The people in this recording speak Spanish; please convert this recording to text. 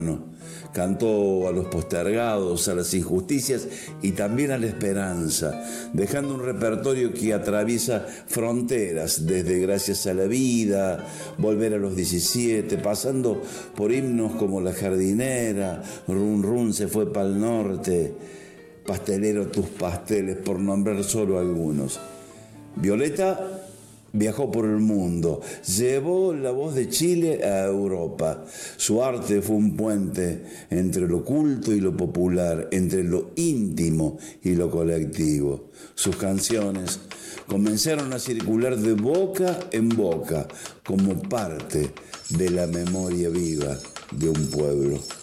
Cantó a los postergados, a las injusticias y también a la esperanza, dejando un repertorio que atraviesa fronteras, desde Gracias a la vida, Volver a los 17, pasando por himnos como La jardinera, Run Run se fue pa'l norte, Pastelero tus pasteles, por nombrar solo algunos. Violeta viajó por el mundo, llevó la voz de Chile a Europa. Su arte fue un puente entre lo culto y lo popular, entre lo íntimo y lo colectivo. Sus canciones comenzaron a circular de boca en boca como parte de la memoria viva de un pueblo.